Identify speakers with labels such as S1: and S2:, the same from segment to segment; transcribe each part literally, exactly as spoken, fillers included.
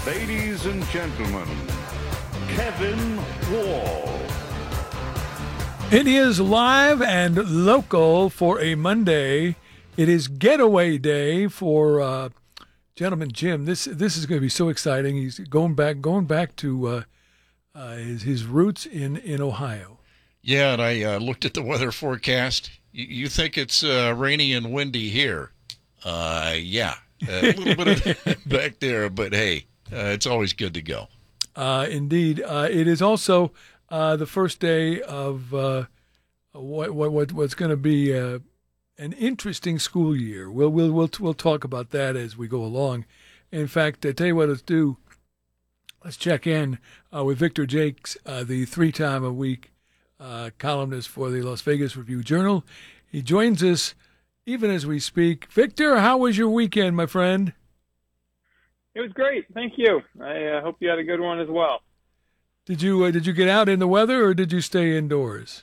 S1: Ladies and gentlemen, Kevin Wall.
S2: It is live and local for a Monday. It is getaway day for uh, Gentleman Jim. This this is going to be so exciting. He's going back going back to uh, uh, his his roots in, in Ohio.
S3: Yeah, and I uh, looked at the weather forecast. You, you think it's uh, rainy and windy here? Uh, yeah, a little bit of back there, but hey, uh, it's always good to go.
S2: Uh, indeed, uh, it is also uh, the first day of uh, what what what what's going to be uh, an interesting school year. We'll we'll we'll we'll talk about that as we go along. In fact, I tell you what, let's do. Let's check in uh, with Victor Jakes, uh, the three-time a week uh, columnist for the Las Vegas Review-Journal. He joins us even as we speak. Victor, how was your weekend, my friend?
S4: It was great. Thank you. I uh, hope you had a good one as well.
S2: Did you uh, did you get out in the weather or did you stay indoors?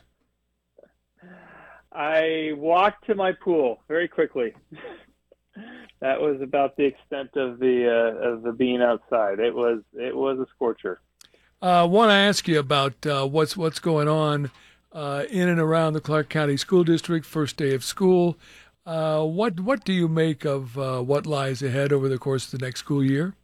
S4: I walked to my pool very quickly. That was about the extent of the uh, of the being outside. It was it was a scorcher.
S2: I uh, want to ask you about uh, what's what's going on uh, in and around the Clark County School District. First day of school. Uh, what what do you make of uh, what lies ahead over the course of the next school year?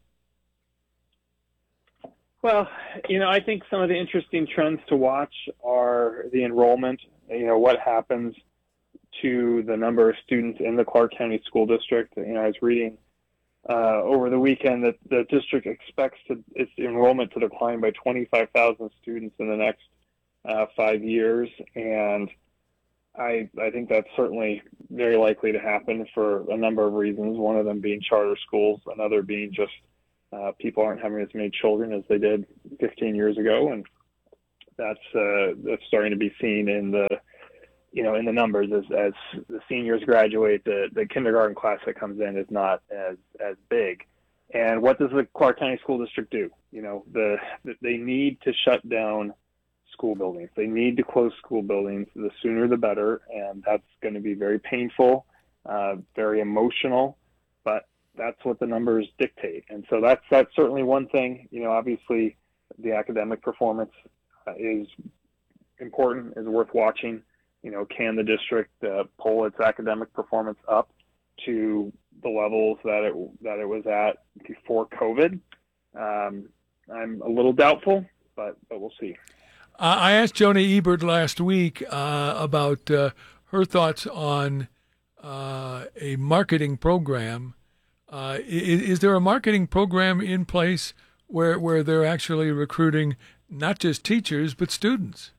S4: Well, you know, I think some of the interesting trends to watch are the enrollment. You know, what happens to the number of students in the Clark County School District. You know, I was reading uh, over the weekend that the district expects to, its enrollment to decline by twenty-five thousand students in the next uh, five years, and I, I think that's certainly very likely to happen for a number of reasons, one of them being charter schools, another being just uh, people aren't having as many children as they did fifteen years ago, and that's uh, that's starting to be seen in the you know in the numbers as, as the seniors graduate. The, the kindergarten class that comes in is not as as big. And what does the Clark County School District do? You know, the, the they need to shut down school buildings. They need to close school buildings. The sooner the better, and that's going to be very painful, uh, very emotional, but that's what the numbers dictate. And so that's that's certainly one thing. You know, obviously the academic performance uh, is important, is worth watching. You know, can the district uh, pull its academic performance up to the levels that it that it was at before COVID? Um, I'm a little doubtful, but but we'll see.
S2: I asked Joni Ebert last week uh, about uh, her thoughts on uh, a marketing program. Uh, is, is there a marketing program in place where where they're actually recruiting not just teachers but students?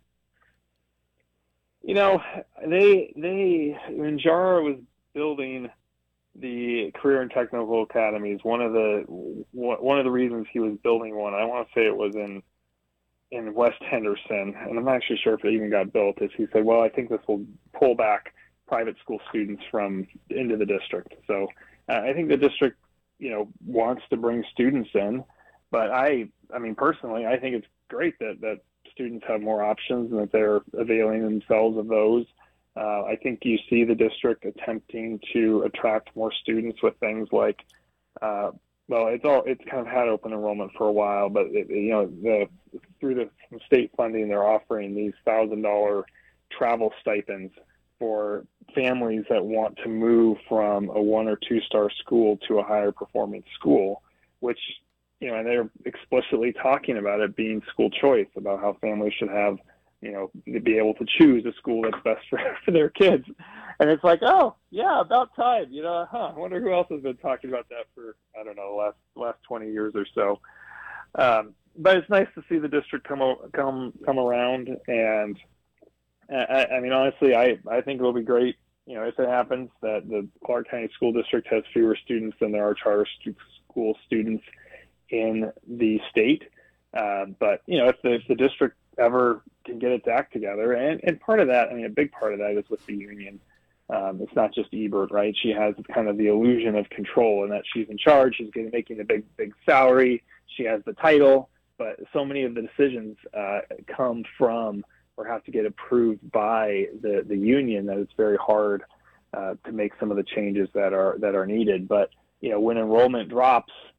S4: You know, they they when Jara was building the career and technical academies, one of the one of the reasons he was building one, I want to say it was in. in West Henderson, and I'm not actually sure if it even got built, is he said, well, I think this will pull back private school students from into the district. So uh, I think the district, you know, wants to bring students in, but I, I mean, personally, I think it's great that, that students have more options and that they're availing themselves of those. Uh, I think you see the district attempting to attract more students with things like, uh, well, it's all it's kind of had open enrollment for a while, but it, you know, the through the state funding, they're offering these thousand dollar travel stipends for families that want to move from a one or two star school to a higher performing school, which, you know, and they're explicitly talking about it being school choice, about how families should have, you know, to be able to choose a school that's best for, for their kids. And it's like, oh, yeah, about time. You know, huh, I wonder who else has been talking about that for, I don't know, the last last twenty years or so. Um, but it's nice to see the district come come come around. And, I, I mean, honestly, I, I think it'll be great, you know, if it happens that the Clark County School District has fewer students than there are charter stu- school students in the state. Uh, but, you know, if the, if the district ever can get its act together, and, and part of that, I mean, a big part of that is with the union. Um, it's not just Ebert, right? She has kind of the illusion of control and that she's in charge. She's getting, making a big, big salary. She has the title, but so many of the decisions uh, come from or have to get approved by the, the union that it's very hard uh, to make some of the changes that are that are needed. But you know, when enrollment drops,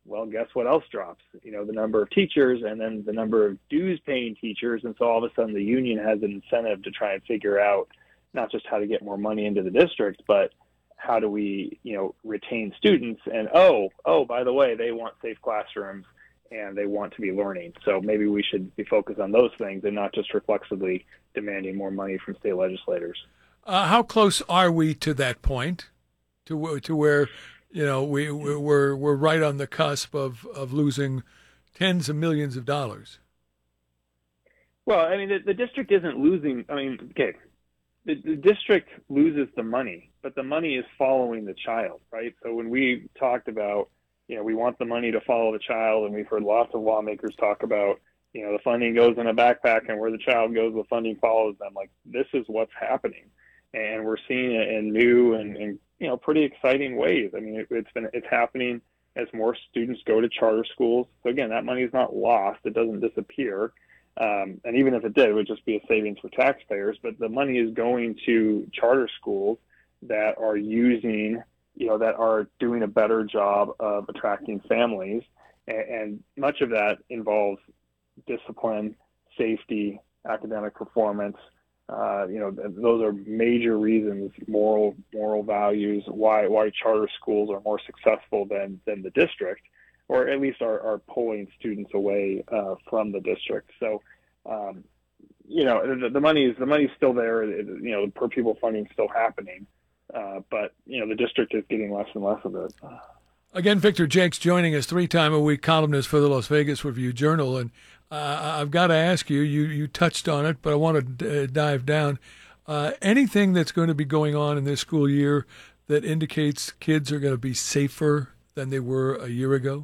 S4: well, guess what else drops? You know, the number of teachers and then the number of dues paying teachers. And so all of a sudden the union has an incentive to try and figure out not just how to get more money into the district, but how do we, you know, retain students? And, oh, oh, by the way, they want safe classrooms and they want to be learning. So maybe we should be focused on those things and not just reflexively demanding more money from state legislators.
S2: Uh, how close are we to that point, to to where, you know, we we're we're right on the cusp of, of losing tens of millions of dollars?
S4: Well, I mean, the, the district isn't losing. I mean, okay, the, the district loses the money, but the money is following the child, right? So when we talked about, you know, we want the money to follow the child, and we've heard lots of lawmakers talk about, you know, the funding goes in a backpack, and where the child goes, the funding follows them. Like, this is what's happening, and we're seeing it in new and, and you know, pretty exciting ways. I mean, it, it's been it's happening as more students go to charter schools. So again, that money is not lost; it doesn't disappear. Um, and even if it did, it would just be a savings for taxpayers. But the money is going to charter schools that are using, you know, that are doing a better job of attracting families. And, and much of that involves discipline, safety, academic performance. Uh, you know, th- those are major reasons, moral moral values, why why charter schools are more successful than than the district, or at least are, are pulling students away uh, from the district. So, um, you know, the, the money is the money is still there. It, you know, the per pupil funding is still happening, uh, but you know, the district is getting less and less of it.
S2: Again, Victor Jakes joining us, three-time-a-week columnist for the Las Vegas Review-Journal. And uh, I've got to ask you, you, you touched on it, but I want to d- dive down. Uh, anything that's going to be going on in this school year that indicates kids are going to be safer than they were a year ago?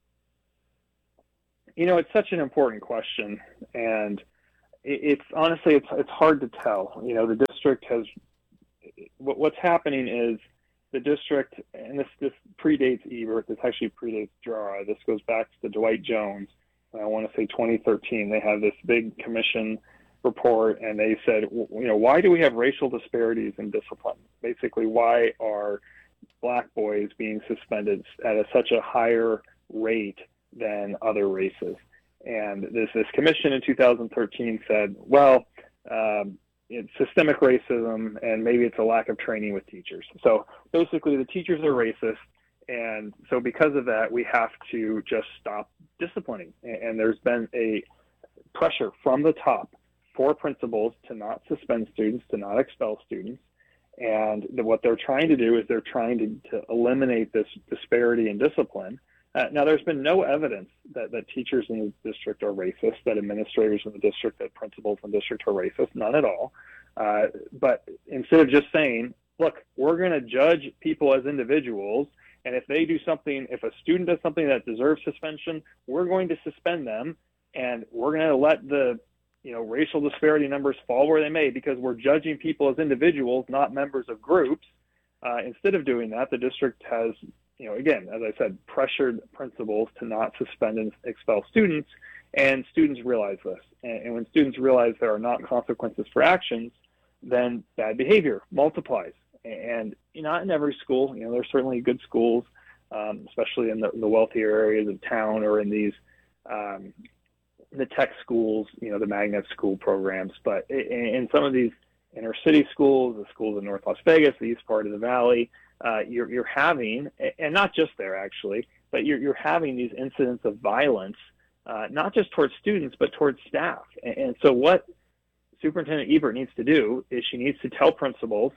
S4: You know, it's such an important question. And it, it's honestly, it's it's hard to tell. You know, the district has, what, what's happening is, the district, and this, this predates Ebert, this actually predates Jara, this goes back to the Dwight Jones, I want to say twenty thirteen, they have this big commission report, and they said, you know, why do we have racial disparities in discipline? Basically, why are black boys being suspended at a, such a higher rate than other races? And this, this commission in two thousand thirteen said, well, um, it's systemic racism, and maybe it's a lack of training with teachers. So basically the teachers are racist, and so because of that, we have to just stop disciplining. And there's been a pressure from the top for principals to not suspend students, to not expel students. And what they're trying to do is they're trying to, to eliminate this disparity in discipline. Uh, now, there's been no evidence that, that teachers in the district are racist, that administrators in the district, that principals in the district are racist, none at all. Uh, but instead of just saying, look, we're going to judge people as individuals, and if they do something, if a student does something that deserves suspension, we're going to suspend them, and we're going to let the, you know, racial disparity numbers fall where they may, because we're judging people as individuals, not members of groups. Uh, instead of doing that, the district has, you know, again, as I said, pressured principals to not suspend and expel students, and students realize this. And, and when students realize there are not consequences for actions, then bad behavior multiplies. And not in every school, you know, there's certainly good schools, um, especially in the, the wealthier areas of town, or in these, um, the tech schools, you know, the magnet school programs. But in, in some of these inner city schools, the schools in North Las Vegas, the east part of the valley, Uh, you're, you're having, and not just there actually, but you're, you're having these incidents of violence, uh, not just towards students, but towards staff. And, and so what Superintendent Ebert needs to do is she needs to tell principals,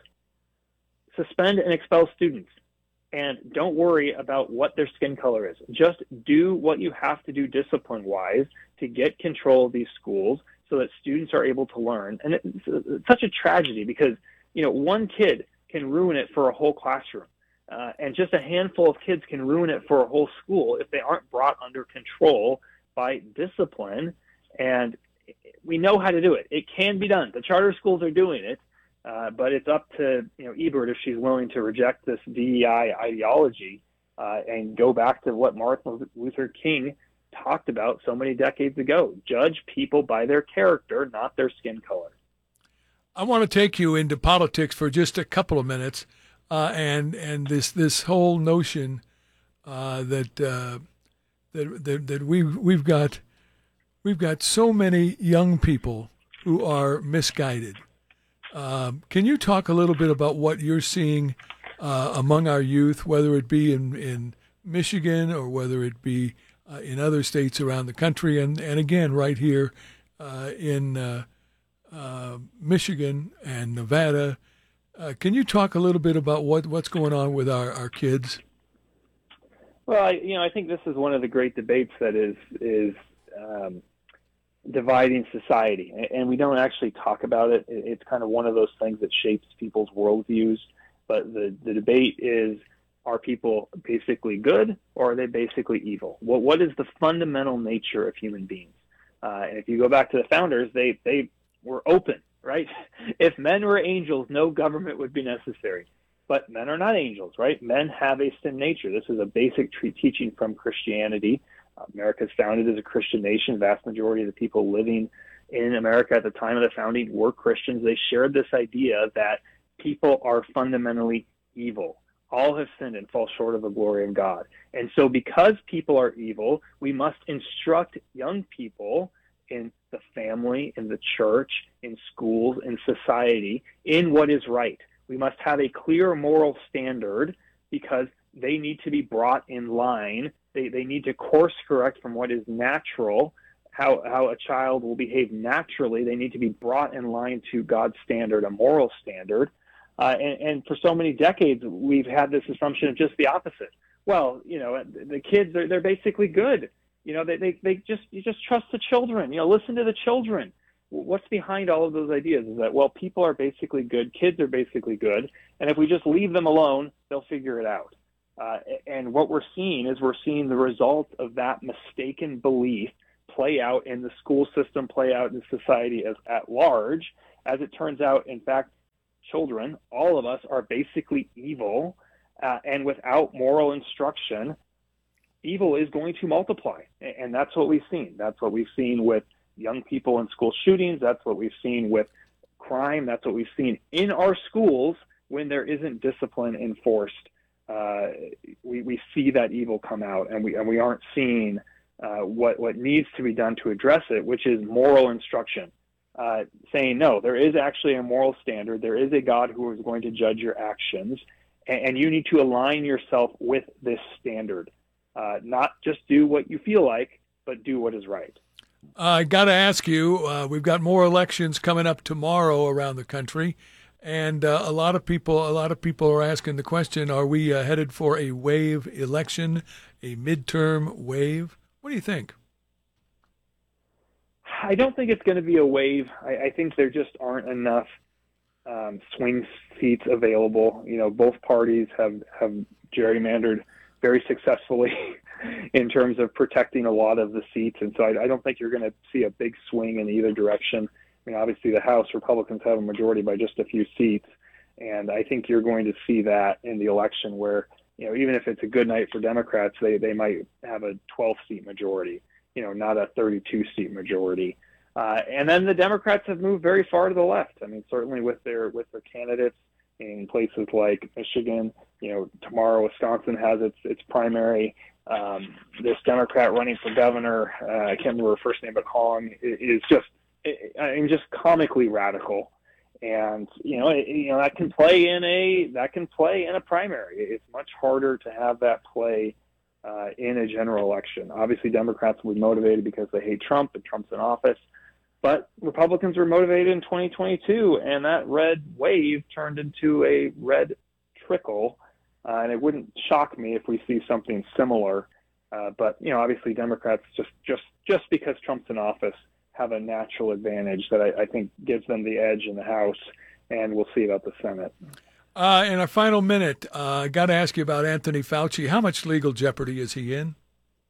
S4: suspend and expel students, and don't worry about what their skin color is. Just do what you have to do discipline-wise to get control of these schools so that students are able to learn. And it's, it's such a tragedy because, you know, one kid can ruin it for a whole classroom. Uh, and just a handful of kids can ruin it for a whole school if they aren't brought under control by discipline. And we know how to do it. It can be done. The charter schools are doing it, uh, but it's up to, you know, Ebert if she's willing to reject this D E I ideology uh, and go back to what Martin Luther King talked about so many decades ago. Judge people by their character, not their skin color.
S2: I want to take you into politics for just a couple of minutes, uh, and and this this whole notion uh, that uh, that that, that we we've got we've got so many young people who are misguided. Um, can you talk a little bit about what you're seeing uh, among our youth, whether it be in, in Michigan or whether it be uh, in other states around the country, and, and again right here uh, in uh, uh, Michigan and Nevada? Uh, can you talk a little bit about what, what's going on with our, our kids?
S4: Well, I, you know, I think this is one of the great debates that is is um, dividing society, and we don't actually talk about it. It's kind of one of those things that shapes people's worldviews. But the, the debate is, are people basically good or are they basically evil? What what is the fundamental nature of human beings? Uh, and if you go back to the founders, they, they were open, right? If men were angels, no government would be necessary. But men are not angels, right? Men have a sin nature. This is a basic tre- teaching from Christianity. Uh, America is founded as a Christian nation. The vast majority of the people living in America at the time of the founding were Christians. They shared this idea that people are fundamentally evil. All have sinned and fall short of the glory of God. And so because people are evil, we must instruct young people in the family, in the church, in schools, in society, in what is right. We must have a clear moral standard because they need to be brought in line. They they need to course correct from what is natural, how how a child will behave naturally. They need to be brought in line to God's standard, a moral standard. Uh, and, and for so many decades, we've had this assumption of just the opposite. Well, you know, the kids, are they're basically good. You know, they, they, they just, you just trust the children, you know, listen to the children. What's behind all of those ideas is that, well, people are basically good, kids are basically good, and if we just leave them alone, they'll figure it out. Uh, and what we're seeing is we're seeing the result of that mistaken belief play out in the school system, play out in society as at large. As it turns out, in fact, children, all of us, are basically evil, uh, and without moral instruction, evil is going to multiply. And that's what we've seen. That's what we've seen with young people in school shootings. That's what we've seen with crime. That's what we've seen in our schools when there isn't discipline enforced. Uh, we, we see that evil come out, and we and we aren't seeing uh, what, what needs to be done to address it, which is moral instruction. Uh, saying, no, there is actually a moral standard. There is a God who is going to judge your actions, and, and you need to align yourself with this standard. Uh, not just do what you feel like, but do what is right.
S2: Uh, I got to ask you, uh, we've got more elections coming up tomorrow around the country, and uh, a lot of people, a lot of people are asking the question: are we uh, headed for a wave election, a midterm wave? What do you think?
S4: I don't think it's going to be a wave. I, I think there just aren't enough um, swing seats available. You know, both parties have, have gerrymandered very successfully in terms of protecting a lot of the seats. And so I, I don't think you're going to see a big swing in either direction. I mean, obviously the House Republicans have a majority by just a few seats. And I think you're going to see that in the election where, you know, even if it's a good night for Democrats, they, they might have a twelve seat majority. You know, not a thirty-two seat majority. Uh, and then the Democrats have moved very far to the left. I mean, certainly with their with their candidates in places like Michigan. You know, tomorrow Wisconsin has its its primary. Um, this Democrat running for governor, uh, I can't remember her first name, but Hong, is just I mean, just comically radical. And you know, it, you know that can play in a that can play in a primary. It's much harder to have that play Uh, in a general election. Obviously, Democrats will be motivated because they hate Trump and Trump's in office, but Republicans were motivated in twenty twenty-two, and that red wave turned into a red trickle, uh, and it wouldn't shock me if we see something similar. Uh, but you know, obviously, Democrats just just just because Trump's in office have a natural advantage that I, I think gives them the edge in the House, and we'll see about the Senate.
S2: Uh, in our final minute, I uh, got to ask you about Anthony Fauci. How much legal jeopardy is he in?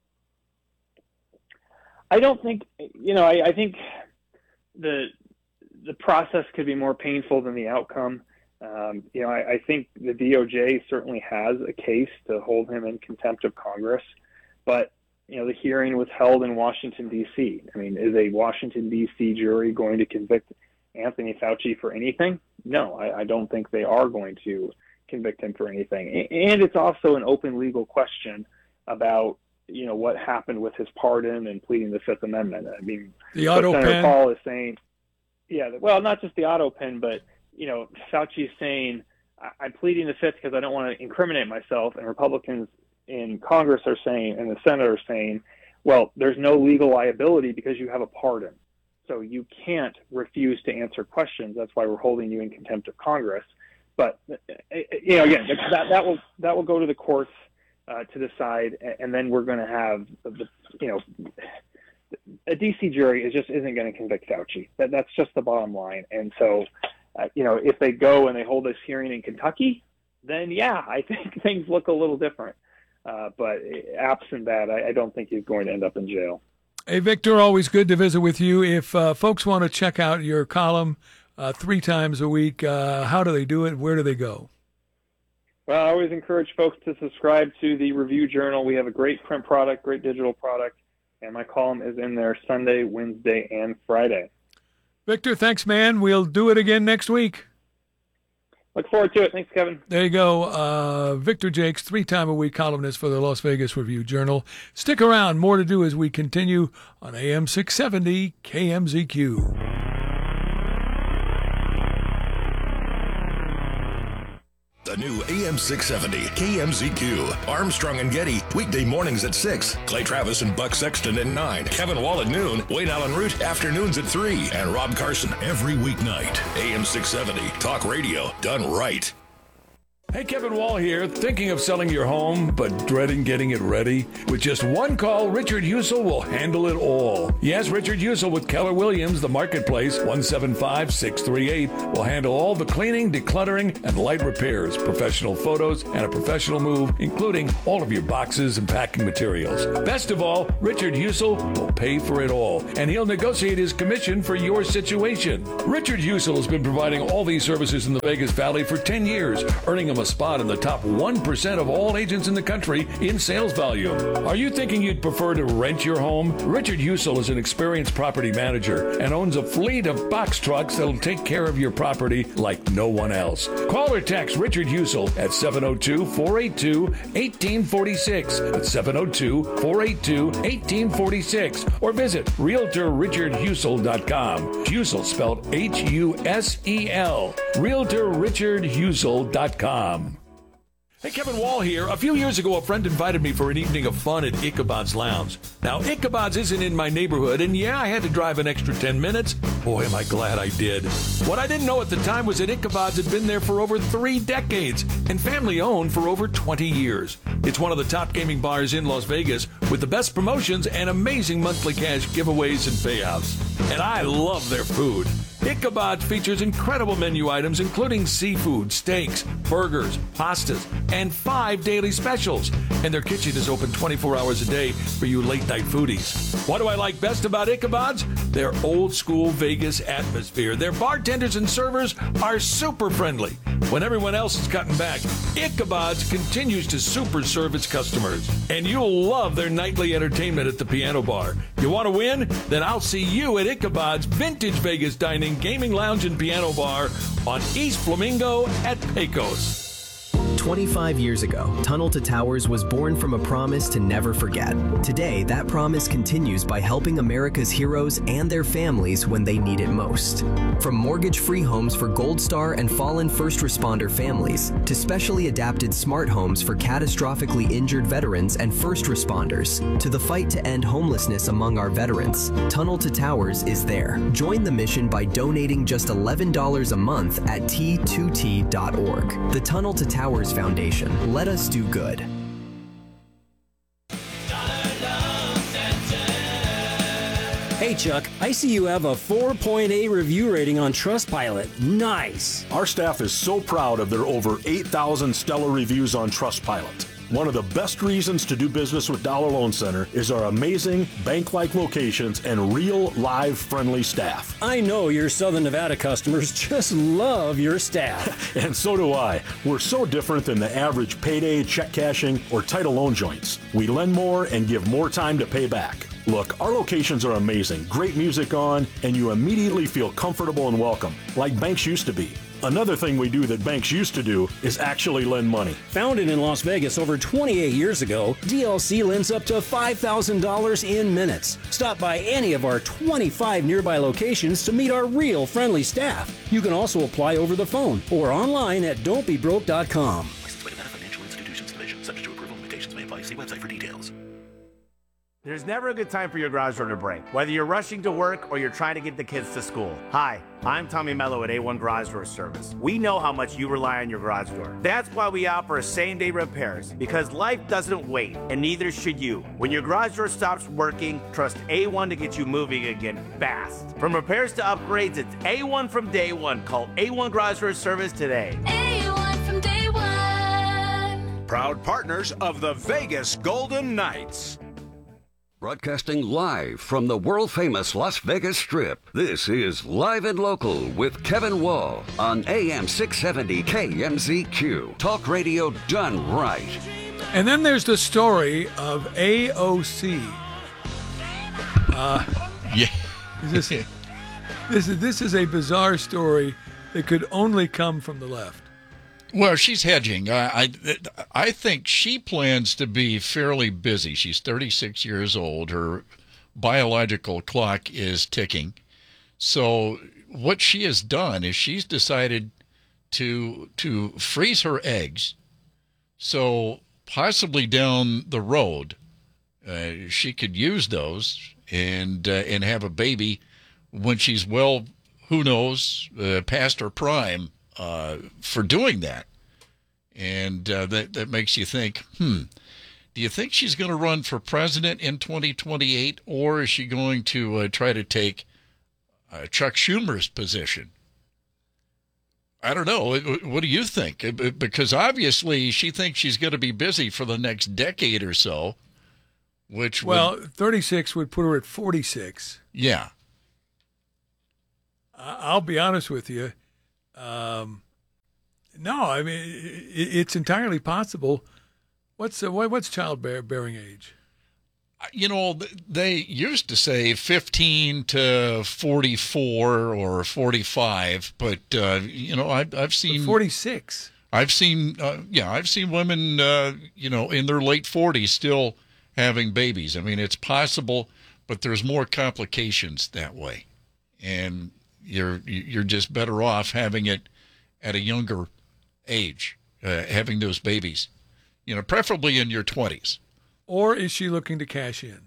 S4: I don't think, you know, I, I think the the process could be more painful than the outcome. Um, you know, I, I think the D O J certainly has a case to hold him in contempt of Congress, but, you know, the hearing was held in Washington, D C. I mean, is a Washington, D C jury going to convict Anthony Fauci for anything? No, I, I don't think they are going to convict him for anything. And it's also an open legal question about you know, what happened with his pardon and pleading the Fifth Amendment. I mean,
S2: The
S4: what
S2: auto
S4: Senator
S2: pen.
S4: Paul is saying, yeah, well, not just the auto pen, but, you know, Fauci is saying, I'm pleading the Fifth because I don't want to incriminate myself, and Republicans in Congress are saying, and the Senate are saying, well, there's no legal liability because you have a pardon. So you can't refuse to answer questions. That's why we're holding you in contempt of Congress. But, you know, again, that, that will that will go to the courts uh, to decide, and then we're going to have, the, you know, a D C jury is just isn't going to convict Fauci. That, that's just the bottom line. And so, uh, you know, if they go and they hold this hearing in Kentucky, then, yeah, I think things look a little different. Uh, but absent that, I, I don't think he's going to end up in jail.
S2: Hey, Victor, always good to visit with you. If uh, folks want to check out your column uh, three times a week, uh, how do they do it? Where do they go?
S4: Well, I always encourage folks to subscribe to the Review Journal. We have a great print product, great digital product, and my column is in there Sunday, Wednesday, and Friday.
S2: Victor, thanks, man. We'll do it again next week.
S4: Look forward to it. Thanks, Kevin.
S2: There you go. Uh, Victor Jakes, three-time-a-week columnist for the Las Vegas Review-Journal. Stick around. More to do as we continue on A M six seventy K M Z Q.
S5: The new A M six seventy K M Z Q. Armstrong and Getty, weekday mornings at six. Clay Travis and Buck Sexton at nine. Kevin Wall at noon. Wayne Allen Root, afternoons at three. And Rob Carson every weeknight. A M six seventy, talk radio done right.
S6: Hey, Kevin Wall here. Thinking of selling your home, but dreading getting it ready? With just one call, Richard Husel will handle it all. Yes, Richard Husel with Keller Williams, the marketplace, one seven five, six three eight, will handle all the cleaning, decluttering, and light repairs, professional photos, and a professional move, including all of your boxes and packing materials. Best of all, Richard Husel will pay for it all, and he'll negotiate his commission for your situation. Richard Husel has been providing all these services in the Vegas Valley for ten years, earning him a spot in the top one percent of all agents in the country in sales volume. Are you thinking you'd prefer to rent your home? Richard Husel is an experienced property manager and owns a fleet of box trucks that'll take care of your property like no one else. Call or text Richard Husel at seven oh two, four eight two, one eight four six. That's seven oh two, four eight two, one eight four six. Or visit realtor richard husel dot com. Husel spelled H U S E L. realtor richard husel dot com. Hey, Kevin Wall here. A few years ago, a friend invited me for an evening of fun at Ichabod's Lounge. Now, Ichabod's isn't in my neighborhood, and yeah, I had to drive an extra ten minutes. Boy, am I glad I did. What I didn't know at the time was that Ichabod's had been there for over three decades and family-owned for over twenty years. It's one of the top gaming bars in Las Vegas with the best promotions and amazing monthly cash giveaways and payouts. And I love their food. Ichabod features incredible menu items including seafood, steaks, burgers, pastas, and five daily specials. And their kitchen is open twenty-four hours a day for you late-night foodies. What do I like best about Ichabod's? Their old-school Vegas atmosphere. Their bartenders and servers are super friendly. When everyone else is cutting back, Ichabod's continues to super serve its customers. And you'll love their nightly entertainment at the piano bar. You want to win? Then I'll see you at Ichabod's Vintage Vegas Dining, Gaming Lounge, and Piano Bar on East Flamingo at Pecos.
S7: twenty-five years ago, Tunnel to Towers was born from a promise to never forget. Today, that promise continues by helping America's heroes and their families when they need it most. From mortgage-free homes for Gold Star and fallen first responder families, to specially adapted smart homes for catastrophically injured veterans and first responders, to the fight to end homelessness among our veterans, Tunnel to Towers is there. Join the mission by donating just eleven dollars a month at T two T dot org. The Tunnel to Towers Foundation. Let us do good.
S8: Hey Chuck, I see you have a four point eight review rating on Trustpilot. Nice.
S9: Our staff is so proud of their over eight thousand stellar reviews on Trustpilot. One of the best reasons to do business with Dollar Loan Center is our amazing bank-like locations and real, live, friendly staff.
S8: I know your Southern Nevada customers just love your staff.
S9: And so do I. We're so different than the average payday, check cashing, or title loan joints. We lend more and give more time to pay back. Look, our locations are amazing, great music on, and you immediately feel comfortable and welcome, like banks used to be. Another thing we do that banks used to do is actually lend money.
S8: Founded in Las Vegas over twenty-eight years ago, D L C lends up to five thousand dollars in minutes. Stop by any of our twenty-five nearby locations to meet our real friendly staff. You can also apply over the phone or online at don't be broke dot com.
S10: Licensed by Nevada Financial Institutions Division. Subject to approval. Limitations may apply. See website for details.
S11: There's never a good time for your garage door to break, whether you're rushing to work or you're trying to get the kids to school. Hi, I'm Tommy Mello at A one Garage Door Service. We know how much you rely on your garage door. That's why we offer same-day repairs, because life doesn't wait, and neither should you. When your garage door stops working, trust A one to get you moving again fast. From repairs to upgrades, it's A one from day one. Call A one Garage Door Service today.
S12: A one from day one.
S13: Proud partners of the Vegas Golden Knights.
S14: Broadcasting live from the world-famous Las Vegas Strip, this is Live and Local with Kevin Wall on A M six seventy K M Z Q. Talk radio done right.
S2: And then there's the story of A O C. Uh,
S3: yeah.
S2: This, this, is, this is a bizarre story that could only come from the left.
S3: Well, she's hedging. I, I, I think she plans to be fairly busy. She's thirty-six years old. Her biological clock is ticking. So what she has done is she's decided to to freeze her eggs. So possibly down the road, uh, she could use those and uh, and have a baby when she's, well, who knows, uh, past her prime. Uh, for doing that. And uh, that, that makes you think, hmm, do you think she's going to run for president in twenty twenty-eight, or is she going to uh, try to take uh, Chuck Schumer's position? I don't know. What do you think? Because obviously she thinks she's going to be busy for the next decade or so, which
S2: Well,
S3: would,
S2: thirty-six would put her at forty-six.
S3: Yeah.
S2: I'll be honest with you. Um, no, I mean, it, it's entirely possible. What's uh, what, what's childbearing age?
S3: You know, they used to say fifteen to forty-four or forty-five, but uh, you know, I've I've seen
S2: forty-six.
S3: I've seen, uh, yeah, I've seen women, uh, you know, in their late forties still having babies. I mean, it's possible, but there's more complications that way, and you're you're just better off having it at a younger age, uh, having those babies, you know, preferably in your twenties.
S2: Or is she looking to cash in?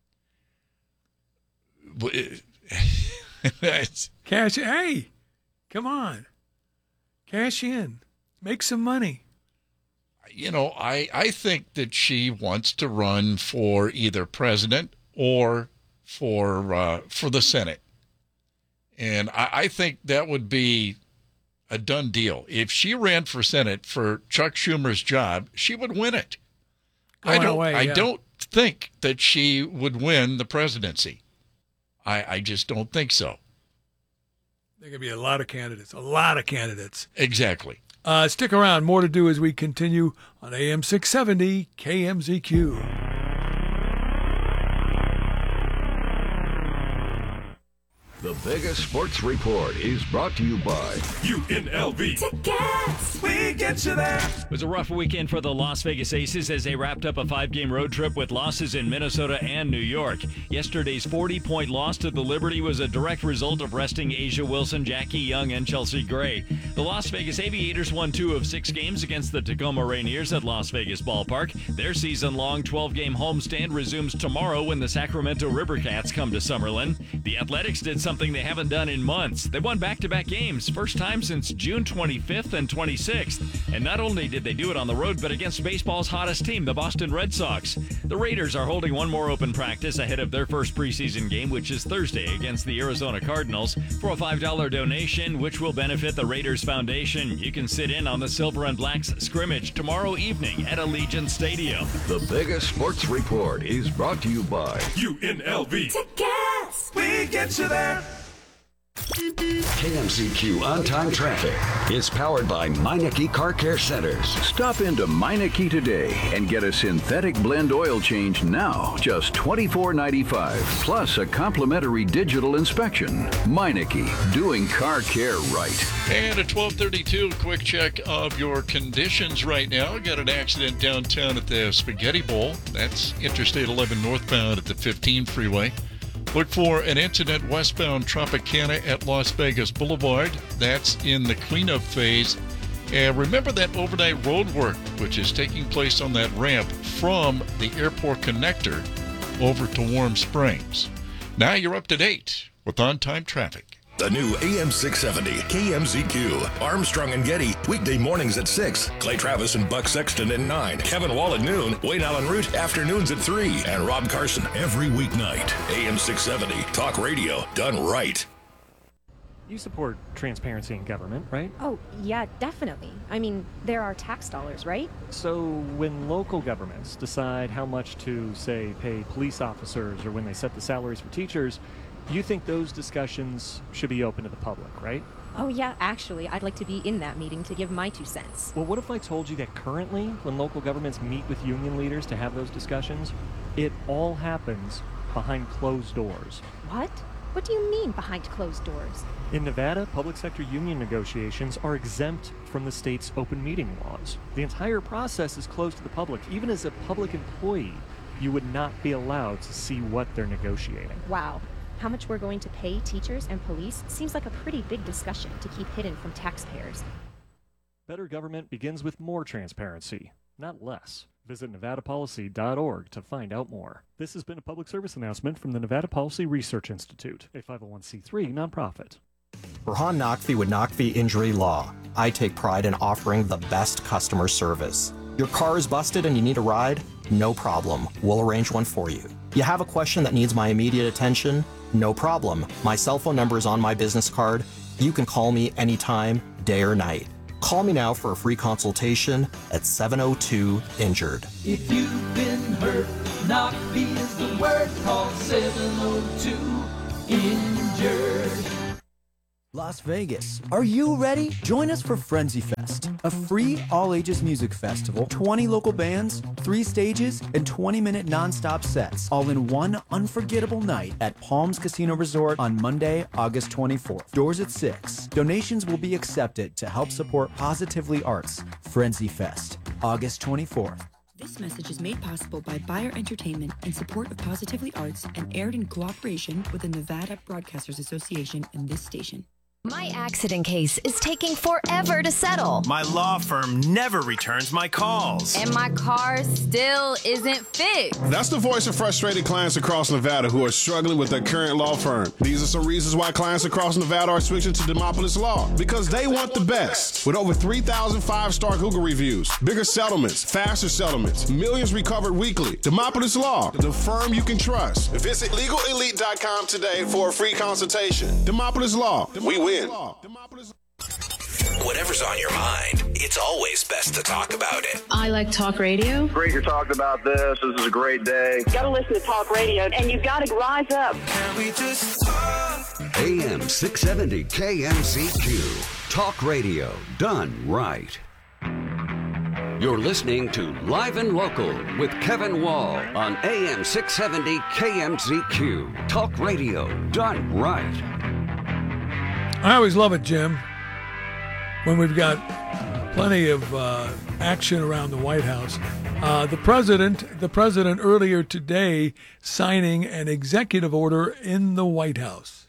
S2: Cash, hey, come on, cash in, make some money.
S3: You know, I, I think that she wants to run for either president or for uh, for the Senate. And I, I think that would be a done deal. If she ran for Senate for Chuck Schumer's job, she would win it.
S2: Going
S3: I don't
S2: away,
S3: I
S2: yeah.
S3: don't think that she would win the presidency. I, I just don't think so.
S2: There could be a lot of candidates, a lot of candidates.
S3: Exactly.
S2: Uh, stick around. More to do as we continue on A M six seventy K M Z Q.
S14: The Vegas Sports Report is brought to you by
S13: U N L V.
S12: Tickets.
S13: We get you there.
S15: It was a rough weekend for the Las Vegas Aces as they wrapped up a five-game road trip with losses in Minnesota and New York. Yesterday's forty-point loss to the Liberty was a direct result of resting Asia Wilson, Jackie Young, and Chelsea Gray. The Las Vegas Aviators won two of six games against the Tacoma Rainiers at Las Vegas Ballpark. Their season-long twelve-game homestand resumes tomorrow when the Sacramento Rivercats come to Summerlin. The Athletics did something they haven't done in months. They won back-to-back games, first time since June twenty-fifth and twenty-sixth. And not only did they do it on the road, but against baseball's hottest team, the Boston Red Sox. The Raiders are holding one more open practice ahead of their first preseason game, which is Thursday against the Arizona Cardinals. For a five dollar donation, which will benefit the Raiders Foundation, you can sit in on the Silver and Blacks scrimmage tomorrow evening at Allegiant Stadium.
S14: The Vegas Sports Report is brought to you by
S13: U N L V.
S12: Tickets.
S13: We get you there.
S14: K M Z Q On-Time Traffic is powered by Meineke Car Care Centers.
S16: Stop into Meineke today and get a synthetic blend oil change now, just twenty-four ninety-five, plus a complimentary digital inspection. Meineke, doing car care right.
S3: And at twelve thirty-two, quick check of your conditions right now. Got an accident downtown at the Spaghetti Bowl. That's Interstate eleven northbound at the fifteen freeway. Look for an incident westbound Tropicana at Las Vegas Boulevard. That's in the cleanup phase. And remember that overnight road work, which is taking place on that ramp from the airport connector over to Warm Springs. Now you're up to date with on-time traffic.
S5: The new A M six seventy K M Z Q. Armstrong and Getty, weekday mornings at six. Clay Travis and Buck Sexton at nine. Kevin Wall at noon. Wayne Allen Root, afternoons at three. And Rob Carson every weeknight. A M six seventy, talk radio done right.
S17: You support transparency in government, right?
S18: Oh, yeah, definitely. I mean, there are tax dollars, right?
S17: So when local governments decide how much to, say, pay police officers or when they set the salaries for teachers, you think those discussions should be open to the public, right?
S18: Oh, yeah, actually, I'd like to be in that meeting to give my two cents.
S17: Well, what if I told you that currently, when local governments meet with union leaders to have those discussions, it all happens behind closed doors?
S18: What? What do you mean behind closed doors?
S17: In Nevada, public sector union negotiations are exempt from the state's open meeting laws. The entire process is closed to the public. Even as a public employee, you would not be allowed to see what they're negotiating.
S18: Wow. How much we're going to pay teachers and police seems like a pretty big discussion to keep hidden from taxpayers.
S17: Better government begins with more transparency, not less. Visit nevada policy dot org to find out more. This has been a public service announcement from the Nevada Policy Research Institute, a five oh one c three nonprofit.
S19: Burhan Naqvi with Naqvi Injury Law. I take pride in offering the best customer service. Your car is busted and you need a ride? No problem. We'll arrange one for you. You have a question that needs my immediate attention? No problem. My cell phone number is on my business card. You can call me anytime, day or night. Call me now for a free consultation at seven oh two injured.
S20: If you've been hurt, Naqvi is the word. Call seven oh two injured.
S21: Las Vegas. Are you ready? Join us for Frenzy Fest, a free all-ages music festival, twenty local bands, three stages, and twenty-minute non-stop sets, all in one unforgettable night at Palms Casino Resort on Monday, August twenty-fourth. Doors at six. Donations will be accepted to help support Positively Arts. Frenzy Fest, August twenty-fourth.
S22: This message is made possible by Bayer Entertainment in support of Positively Arts and aired in cooperation with the Nevada Broadcasters Association and this station.
S23: My accident case is taking forever to settle.
S24: My law firm never returns my calls.
S25: And my car still isn't fixed.
S26: That's the voice of frustrated clients across Nevada who are struggling with their current law firm. These are some reasons why clients across Nevada are switching to Demopolis Law. Because they want the best. With over three thousand five-star Google reviews, bigger settlements, faster settlements, millions recovered weekly. Demopolis Law, the firm you can trust. Visit legal elite dot com today for a free consultation. Demopolis Law, we win.
S27: Whatever's on your mind, it's always best to talk about it.
S28: I like talk radio.
S29: Great you talked about this. This is a great day.
S30: You gotta listen to talk radio, and you gotta rise up.
S27: Can we just talk? A M six seventy K M Z Q. Talk radio done right. You're listening to Live and Local with Kevin Wall on A M six seventy K M Z Q. Talk radio done right.
S2: I always love it, Jim, when we've got plenty of uh, action around the White House. Uh, the president, the president earlier today signing an executive order in the White House.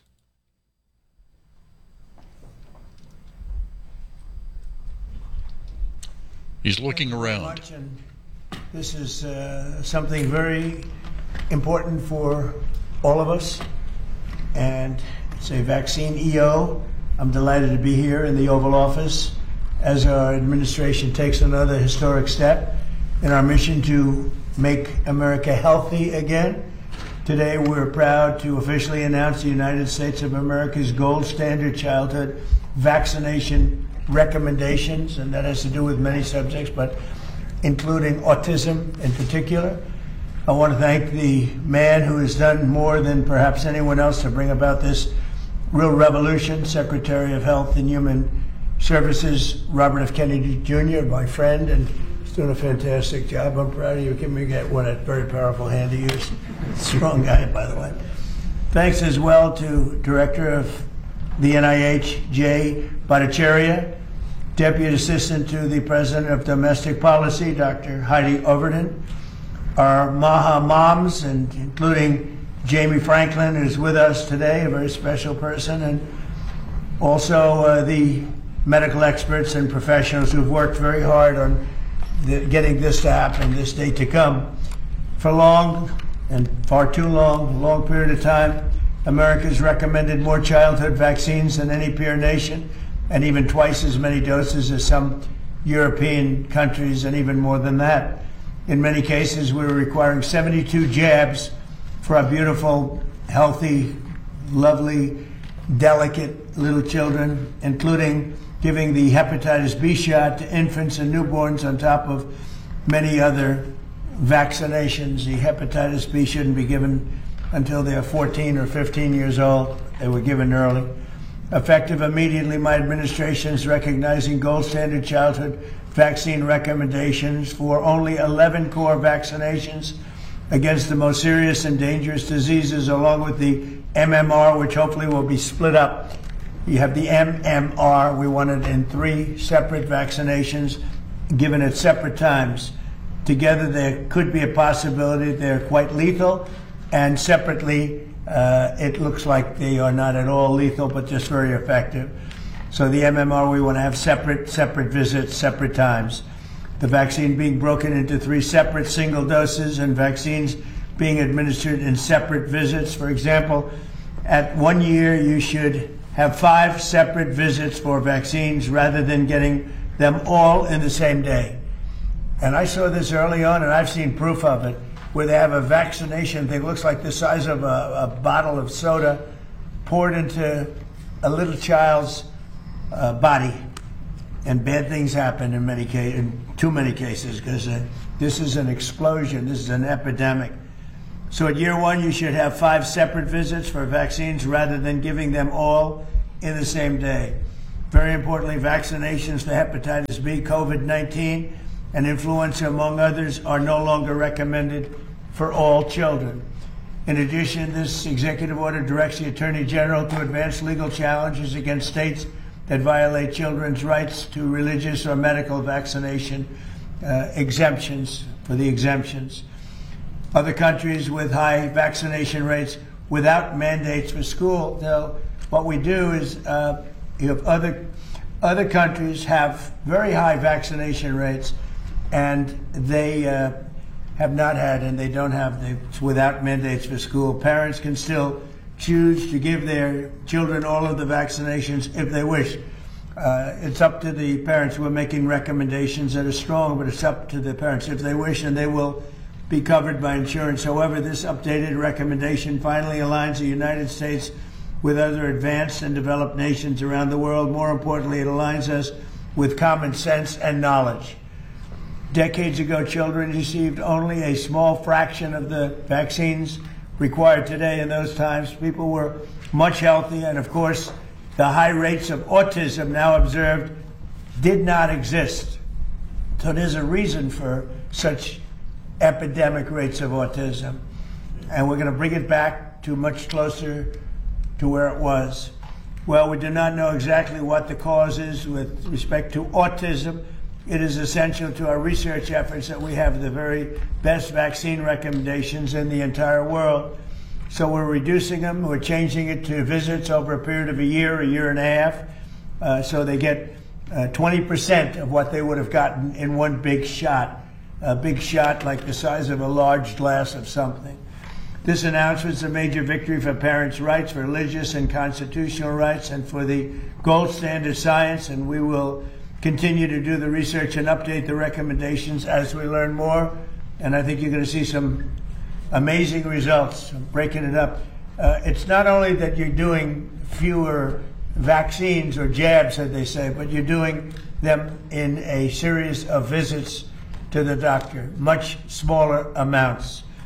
S3: He's looking around.
S31: This is uh, something very important for all of us, and it's a vaccine E O. I'm delighted to be here in the Oval Office as our administration takes another historic step in our mission to make America healthy again. Today, we're proud to officially announce the United States of America's gold standard childhood vaccination recommendations, and that has to do with many subjects, but including autism in particular. I want to thank the man who has done more than perhaps anyone else to bring about this real revolution, Secretary of Health and Human Services, Robert F. Kennedy Junior, my friend, and he's doing a fantastic job. I'm proud of you. Give me get one, a very powerful hand to use. Strong guy, by the way. Thanks as well to Director of the N I H, Jay Bhattacharya, Deputy Assistant to the President of Domestic Policy, Doctor Heidi Overton, our Maha moms, and including Jamie Franklin, who's with us today, a very special person, and also uh, the medical experts and professionals who've worked very hard on the, getting this to happen, this day to come. For long, and far too long, a long period of time, America's recommended more childhood vaccines than any peer nation, and even twice as many doses as some European countries, and even more than that. In many cases, we were requiring seventy-two jabs for our beautiful, healthy, lovely, delicate little children, including giving the hepatitis B shot to infants and newborns on top of many other vaccinations. The hepatitis B shouldn't be given until they're fourteen or fifteen years old. They were given early. Effective immediately, my administration is recognizing gold standard childhood vaccine recommendations for only eleven core vaccinations against the most serious and dangerous diseases, along with the M M R, which hopefully will be split up. You have the M M R, we want it in three separate vaccinations given at separate times. Together there could be a possibility they're quite lethal, and separately uh, it looks like they are not at all lethal but just very effective. So the M M R, we want to have separate, separate visits, separate times. The vaccine being broken into three separate single doses, and vaccines being administered in separate visits. For example, at one year you should have five separate visits for vaccines rather than getting them all in the same day. And I saw this early on, and I've seen proof of it, where they have a vaccination thing, looks like the size of a, a bottle of soda, poured into a little child's uh, body. And bad things happen in many cases, in too many cases, because uh, this is an explosion, this is an epidemic. So at year one, you should have five separate visits for vaccines rather than giving them all in the same day. Very importantly, vaccinations for hepatitis B, COVID nineteen, and influenza, among others, are no longer recommended for all children. In addition, this executive order directs the Attorney General to advance legal challenges against states that violate children's rights to religious or medical vaccination uh, exemptions for the exemptions. Other countries with high vaccination rates without mandates for school, though, what we do is uh, you have other, other countries have very high vaccination rates, and they uh, have not had, and they don't have, the, without mandates for school. Parents can still choose to give their children all of the vaccinations if they wish. Uh, it's up to the parents. We're making recommendations that are strong, but it's up to the parents if they wish, and they will be covered by insurance. However, this updated recommendation finally aligns the United States with other advanced and developed nations around the world. More importantly, it aligns us with common sense and knowledge. Decades ago, children received only a small fraction of the vaccines required today. In those times, people were much healthier, and of course, the high rates of autism now observed did not exist. So there's a reason for such epidemic rates of autism, and we're going to bring it back to much closer to where it was. Well, we do not know exactly what the cause is with respect to autism. It is essential to our research efforts that we have the very best vaccine recommendations in the entire world. So we're reducing them. We're changing it to visits over a period of a year, a year and a half, uh, so they get uh, twenty percent of what they would have gotten in one big shot, a big shot like the size of a large glass of something. This announcement is a major victory for parents' rights, for religious and constitutional rights, and for the gold standard science, and we will continue to do the research and update the recommendations as we learn more. And I think you're going to see some amazing results, breaking it up. Uh, it's not only that you're doing fewer vaccines or jabs, as they say, but you're doing them in a series of visits to the doctor, much smaller amounts.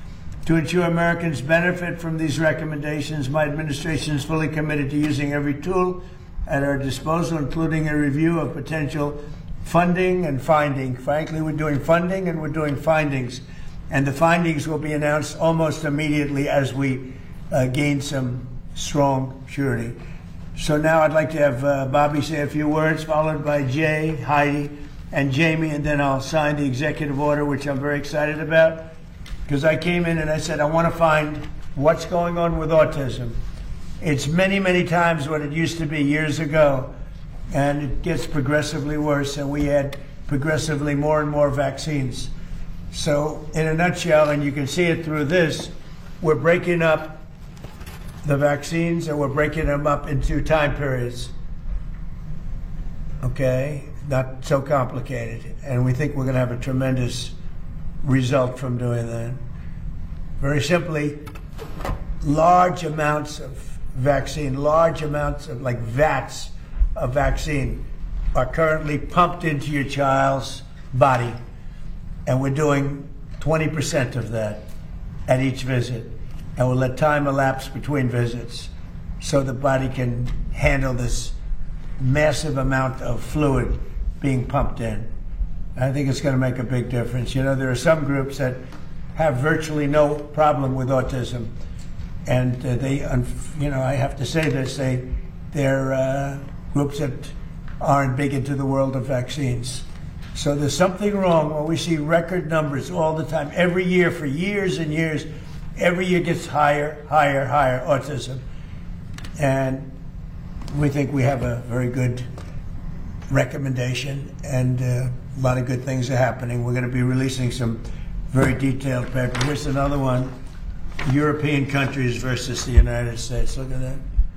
S31: To ensure Americans benefit from these recommendations, my administration is fully committed to using every tool at our disposal, including a review of potential funding and finding. Frankly, we're doing funding and we're doing findings. And the findings will be announced almost immediately as we uh, gain some strong surety. So now I'd like to have uh, Bobby say a few words, followed by Jay, Heidi, and Jamie, and then I'll sign the executive order, which I'm very excited about, because I came in and I said, I want to find what's going on with autism. It's many, many times what it used to be years ago, and it gets progressively worse, and we add progressively more and more vaccines. So in a nutshell, and you can see it through this, we're breaking up the vaccines and we're breaking them up into time periods. Okay? Not so complicated. And we think we're going to have a tremendous result from doing that. Very simply, large amounts of vaccine, large amounts of, like vats of vaccine, are currently pumped into your child's body. And we're doing twenty percent of that at each visit. And we'll let time elapse between visits so the body can handle this massive amount of fluid being pumped in. I think it's going to make a big difference. You know, there are some groups that have virtually no problem with autism. And uh, they, you know, I have to say this, they, they're uh, groups that aren't big into the world of vaccines. So there's something wrong when we see record numbers all the time, every year for years and years. Every year gets higher, higher, higher autism. And we think we have a very good recommendation, and uh, a lot of good things are happening. We're going to be releasing some very detailed paper. Here's another one, European countries versus the United States. Look at that.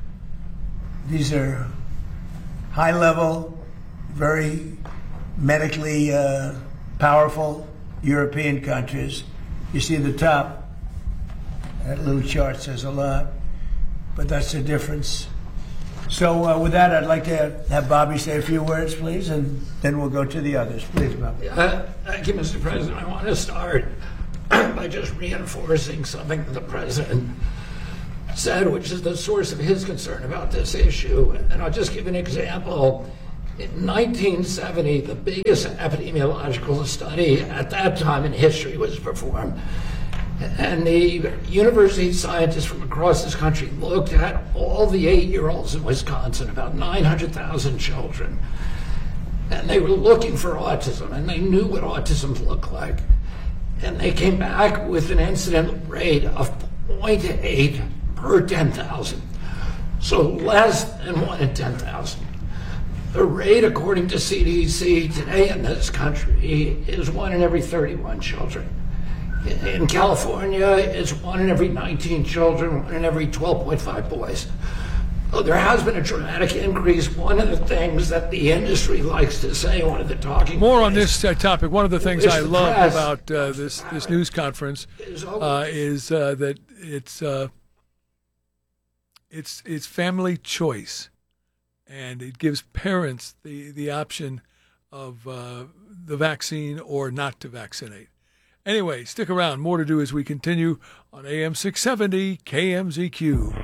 S31: These are high-level, very medically uh, powerful European countries. You see the top, that little chart says a lot, but that's the difference. So uh, with that, I'd like to have Bobby say a few words, please, and then we'll go to the others. Please, Bobby.
S1: Uh, thank you, Mister President. I want to start by just reinforcing something that the President said, which is the source of his concern about this issue. And I'll just give an example. In nineteen seventy, the biggest epidemiological study at that time in history was performed. And the university scientists from across this country looked at all the eight-year-olds in Wisconsin, about nine hundred thousand children. And they were looking for autism, and they knew what autism looked like. And they came back with an incident rate of zero point eight per ten thousand. So less than one in ten thousand. The rate, according to C D C today in this country, is one in every thirty-one children. In California, it's one in every nineteen children, one in every twelve point five boys. So there has been a dramatic increase. One of the things that the industry likes to say, one of the talking
S2: More on this uh, topic. One of the things I
S1: the
S2: love
S1: press
S2: about uh, this this news conference uh, is uh, that it's uh, it's it's family choice, and it gives parents the the option of uh, the vaccine or not to vaccinate. Anyway, stick around. More to do as we continue on A M six seventy K M Z Q.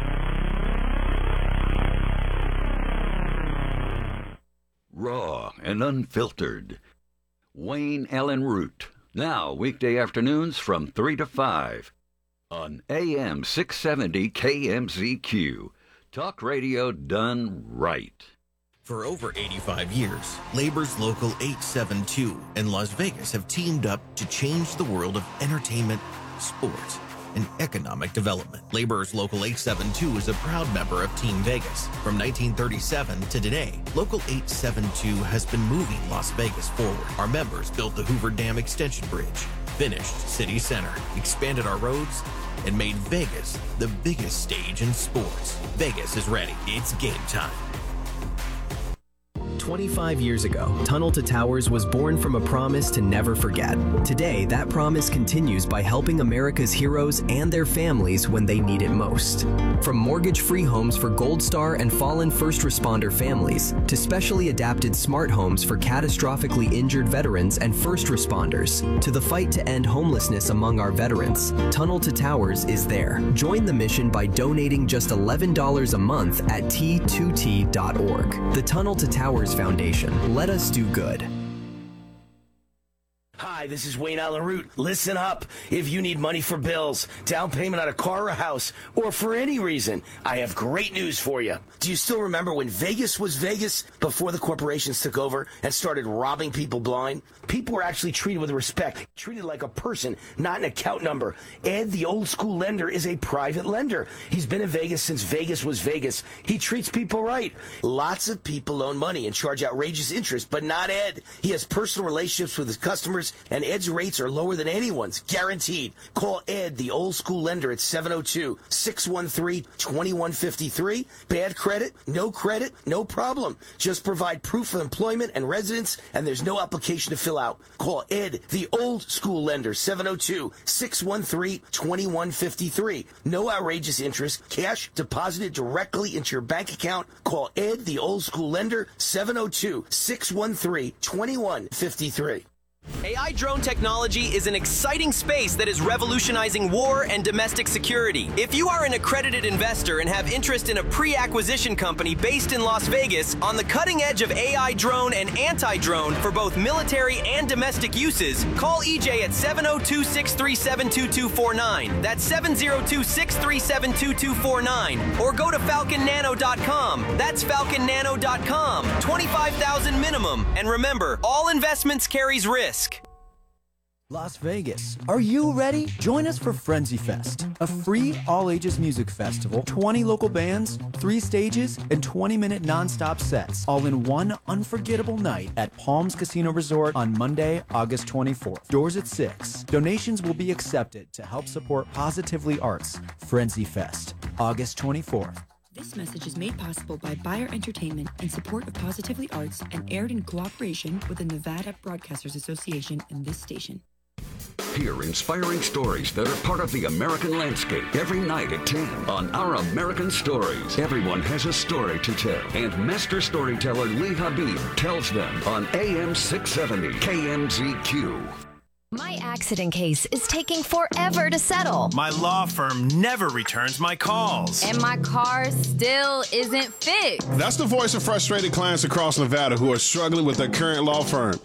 S14: Raw and unfiltered. Wayne Allen Root. Now, weekday afternoons from three to five on A M six seventy K M Z Q. Talk radio done right.
S4: For over eighty-five years, Labor's Local eight seventy-two in Las Vegas have teamed up to change the world of entertainment, sports, and economic development. Labor's Local eight seventy-two is a proud member of Team Vegas. From nineteen thirty-seven to today, Local eight seventy-two has been moving Las Vegas forward. Our members built the Hoover Dam Extension Bridge, finished City Center, expanded our roads, and made Vegas the biggest stage in sports. Vegas is ready. It's game time.
S6: twenty-five years ago, Tunnel to Towers was born from a promise to never forget. Today, that promise continues by helping America's heroes and their families when they need it most. From mortgage-free homes for Gold Star and fallen first responder families, to specially adapted smart homes for catastrophically injured veterans and first responders, to the fight to end homelessness among our veterans, Tunnel to Towers is there. Join the mission by donating just eleven dollars a month at T two T dot org. The Tunnel to Towers Foundation. Let us do good.
S7: Hi, this is Wayne Allen Root. Listen up. If you need money for bills, down payment on a car or a house, or for any reason, I have great news for you. Do you still remember when Vegas was Vegas before the corporations took over and started robbing people blind? People were actually treated with respect, treated like a person, not an account number. Ed, the old school lender, is a private lender. He's been in Vegas since Vegas was Vegas. He treats people right. Lots of people loan money and charge outrageous interest, but not Ed. He has personal relationships with his customers, and Ed's rates are lower than anyone's, guaranteed. Call Ed, the old school lender, at seven oh two, six one three, two one five three. Bad credit? No credit? No problem. Just provide proof of employment and residence, and there's no application to fill out. Call Ed, the old school lender, seven oh two, six one three, two one five three. No outrageous interest. Cash deposited directly into your bank account. Call Ed, the old school lender, seven oh two, six one three, two one five three.
S8: A I drone technology is an exciting space that is revolutionizing war and domestic security. If you are an accredited investor and have interest in a pre-acquisition company based in Las Vegas on the cutting edge of A I drone and anti-drone for both military and domestic uses, call E J at seven oh two, six three seven, two two four nine. That's seven oh two, six three seven, two two four nine. Or go to falcon nano dot com. That's falcon nano dot com. twenty-five thousand minimum. And remember, all investments carries risk.
S21: Las Vegas. Are you ready? Join us for Frenzy Fest, a free all-ages music festival, twenty local bands, three stages, and twenty-minute non-stop sets, all in one unforgettable night at Palms Casino Resort on Monday, August twenty-fourth. Doors at six. Donations will be accepted to help support Positively Arts. Frenzy Fest, August twenty-fourth.
S22: This message is made possible by Bayer Entertainment in support of Positively Arts and aired in cooperation with the Nevada Broadcasters Association and this station.
S27: Hear inspiring stories that are part of the American landscape every night at ten on Our American Stories. Everyone has a story to tell, and master storyteller Lee Habib tells them on A M six seventy K M Z Q.
S23: My accident case is taking forever to settle.
S24: My law firm never returns my calls.
S25: And my car still isn't fixed.
S26: That's the voice of frustrated clients across Nevada who are struggling with their current law firm.